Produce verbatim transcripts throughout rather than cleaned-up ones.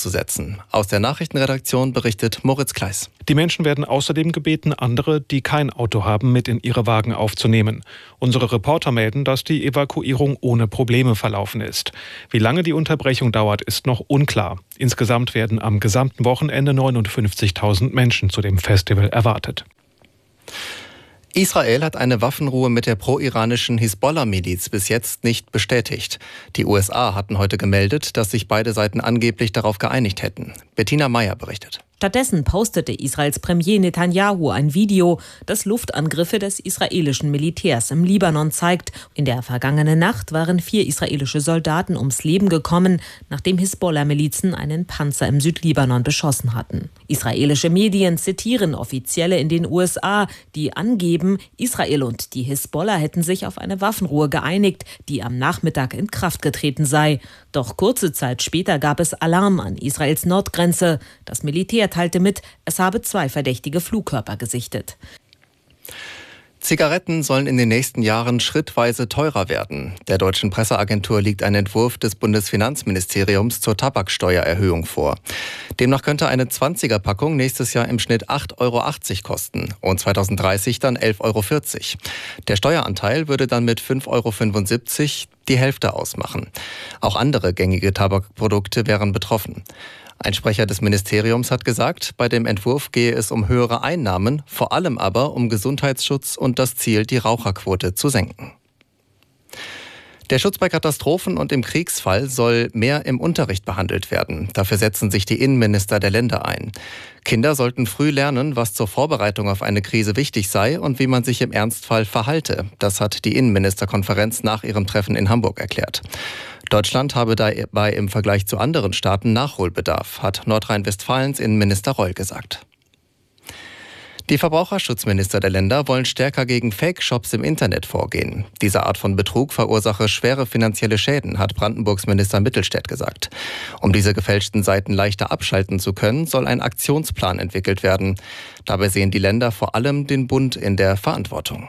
auszusetzen. Aus der Nachrichtenredaktion berichtet Moritz Kleiss. Die Menschen werden außerdem gebeten, andere, die kein Auto haben, mit in ihre Wagen aufzunehmen. Unsere Reporter melden, dass die Evakuierung ohne Probleme verlaufen ist. Wie lange die Unterbrechung dauert, ist noch unklar. Insgesamt werden am gesamten Wochenende neunundfünfzigtausend Menschen zu dem Festival erwartet. Israel hat eine Waffenruhe mit der pro-iranischen Hisbollah-Miliz bis jetzt nicht bestätigt. Die U S A hatten heute gemeldet, dass sich beide Seiten angeblich darauf geeinigt hätten. Bettina Meyer berichtet. Stattdessen postete Israels Premier Netanyahu ein Video, das Luftangriffe des israelischen Militärs im Libanon zeigt. In der vergangenen Nacht waren vier israelische Soldaten ums Leben gekommen, nachdem Hisbollah-Milizen einen Panzer im Südlibanon beschossen hatten. Israelische Medien zitieren Offizielle in den U S A, die angeben, Israel und die Hisbollah hätten sich auf eine Waffenruhe geeinigt, die am Nachmittag in Kraft getreten sei. Doch kurze Zeit später gab es Alarm an Israels Nordgrenze. Das Militär teilte mit, es habe zwei verdächtige Flugkörper gesichtet. Zigaretten sollen in den nächsten Jahren schrittweise teurer werden. Der deutschen Presseagentur liegt ein Entwurf des Bundesfinanzministeriums zur Tabaksteuererhöhung vor. Demnach könnte eine zwanziger-Packung nächstes Jahr im Schnitt acht Euro achtzig kosten und zweitausenddreißig dann elf Euro vierzig. Der Steueranteil würde dann mit fünf Euro fünfundsiebzig die Hälfte ausmachen. Auch andere gängige Tabakprodukte wären betroffen. Ein Sprecher des Ministeriums hat gesagt, bei dem Entwurf gehe es um höhere Einnahmen, vor allem aber um Gesundheitsschutz und das Ziel, die Raucherquote zu senken. Der Schutz bei Katastrophen und im Kriegsfall soll mehr im Unterricht behandelt werden. Dafür setzen sich die Innenminister der Länder ein. Kinder sollten früh lernen, was zur Vorbereitung auf eine Krise wichtig sei und wie man sich im Ernstfall verhalte. Das hat die Innenministerkonferenz nach ihrem Treffen in Hamburg erklärt. Deutschland habe dabei im Vergleich zu anderen Staaten Nachholbedarf, hat Nordrhein-Westfalens Innenminister Reul gesagt. Die Verbraucherschutzminister der Länder wollen stärker gegen Fake-Shops im Internet vorgehen. Diese Art von Betrug verursache schwere finanzielle Schäden, hat Brandenburgs Minister Mittelstädt gesagt. Um diese gefälschten Seiten leichter abschalten zu können, soll ein Aktionsplan entwickelt werden. Dabei sehen die Länder vor allem den Bund in der Verantwortung.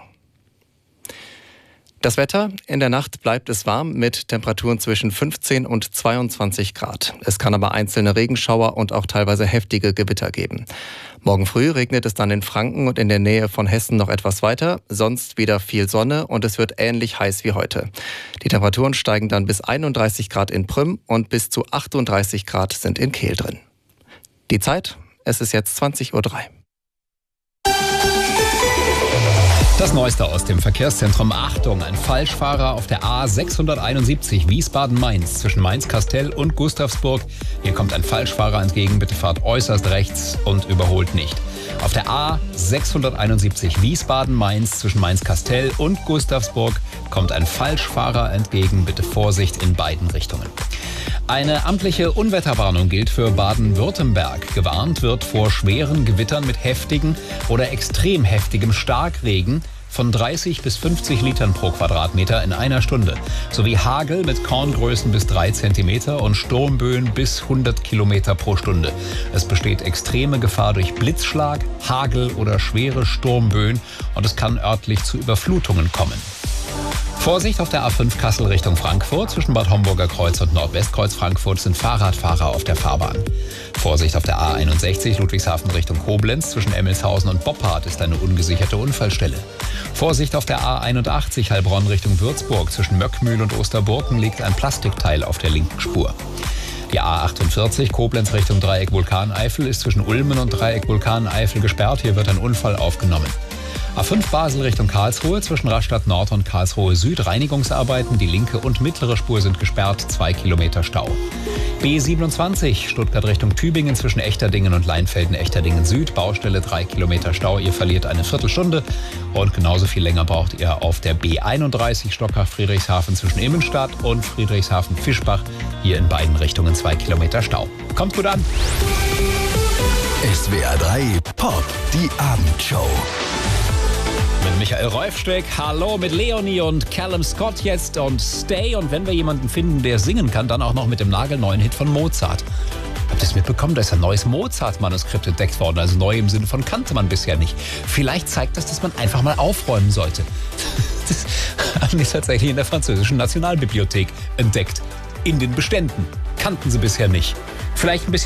Das Wetter: In der Nacht bleibt es warm mit Temperaturen zwischen fünfzehn und zweiundzwanzig Grad. Es kann aber einzelne Regenschauer und auch teilweise heftige Gewitter geben. Morgen früh regnet es dann in Franken und in der Nähe von Hessen noch etwas weiter. Sonst wieder viel Sonne und es wird ähnlich heiß wie heute. Die Temperaturen steigen dann bis einunddreißig Grad in Prüm und bis zu achtunddreißig Grad sind in Kehl drin. Die Zeit: Es ist jetzt zwanzig Uhr drei. Das Neueste aus dem Verkehrszentrum. Achtung, ein Falschfahrer auf der A sechshunderteinundsiebzig Wiesbaden-Mainz zwischen Mainz-Kastel und Gustavsburg. Hier kommt ein Falschfahrer entgegen. Bitte fahrt äußerst rechts und überholt nicht. Auf der A sechshunderteinundsiebzig Wiesbaden-Mainz zwischen Mainz-Kastel und Gustavsburg kommt ein Falschfahrer entgegen. Bitte Vorsicht in beiden Richtungen. Eine amtliche Unwetterwarnung gilt für Baden-Württemberg. Gewarnt wird vor schweren Gewittern mit heftigem oder extrem heftigem Starkregen von dreißig bis fünfzig Litern pro Quadratmeter in einer Stunde, sowie Hagel mit Korngrößen bis drei Zentimeter und Sturmböen bis hundert Kilometer pro Stunde. Es besteht extreme Gefahr durch Blitzschlag, Hagel oder schwere Sturmböen und es kann örtlich zu Überflutungen kommen. Vorsicht auf der A fünf Kassel Richtung Frankfurt. Zwischen Bad Homburger Kreuz und Nordwestkreuz Frankfurt sind Fahrradfahrer auf der Fahrbahn. Vorsicht auf der A einundsechzig Ludwigshafen Richtung Koblenz. Zwischen Emmelshausen und Boppard ist eine ungesicherte Unfallstelle. Vorsicht auf der A einundachtzig Heilbronn Richtung Würzburg. Zwischen Möckmühl und Osterburken liegt ein Plastikteil auf der linken Spur. Die A achtundvierzig Koblenz Richtung Dreieck Vulkaneifel ist zwischen Ulmen und Dreieck Vulkaneifel gesperrt. Hier wird ein Unfall aufgenommen. A fünf Basel Richtung Karlsruhe, zwischen Rastatt Nord und Karlsruhe Süd Reinigungsarbeiten. Die linke und mittlere Spur sind gesperrt, zwei Kilometer Stau. B siebenundzwanzig Stuttgart Richtung Tübingen, zwischen Echterdingen und Leinfelden-Echterdingen Süd. Baustelle, drei Kilometer Stau. Ihr verliert eine Viertelstunde. Und genauso viel länger braucht ihr auf der B einunddreißig Stockach-Friedrichshafen zwischen Immenstadt und Friedrichshafen-Fischbach. Hier in beiden Richtungen zwei Kilometer Stau. Kommt gut an! S W R drei Pop, die Abendshow. Mit Michael Räufsteck, hallo mit Leonie und Callum Scott jetzt und Stay. Und wenn wir jemanden finden, der singen kann, dann auch noch mit dem nagelneuen Hit von Mozart. Habt ihr es mitbekommen? Da ist ein neues Mozart-Manuskript entdeckt worden. Also neu im Sinne von kannte man bisher nicht. Vielleicht zeigt das, dass man einfach mal aufräumen sollte. Das haben die tatsächlich in der französischen Nationalbibliothek entdeckt. In den Beständen. Kannten sie bisher nicht. Vielleicht ein bisschen